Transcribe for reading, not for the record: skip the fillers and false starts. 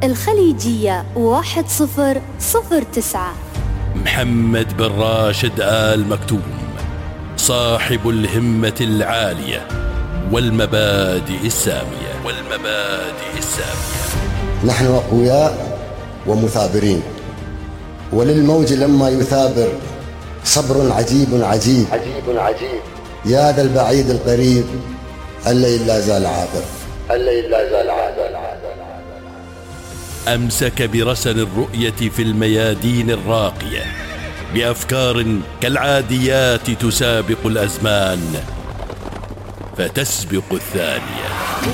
الخليجية 1009. محمد بن راشد آل مكتوم، صاحب الهمة العالية والمبادئ السامية. نحن أقوياء ومثابرين، وللموج لما يثابر صبر عجيب عجيب. يا ذا البعيد القريب الليل لا زال عابر. أمسك برسن الرؤية في الميادين الراقية بأفكار كالعاديات تسابق الأزمان فتسبق الثانية.